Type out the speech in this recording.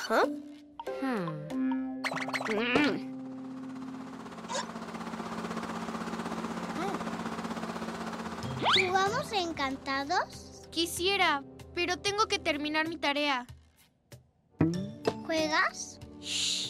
Ajá. ¿Jugamos Encantados? Quisiera, pero tengo que terminar mi tarea. ¿Juegas?